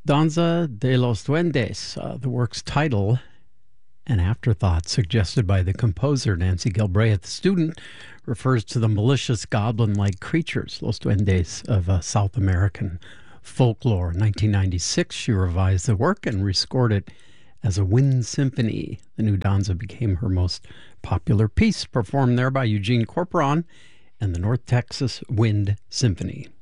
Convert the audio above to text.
Danza de los Duendes, the work's title, an afterthought suggested by the composer Nancy Galbraith. The student refers to the malicious goblin-like creatures, Los Duendes, of South American folklore. In 1996, she revised the work and rescored it as a wind symphony. The new danza became her most popular piece, performed there by Eugene Corporon and the North Texas Wind Symphony.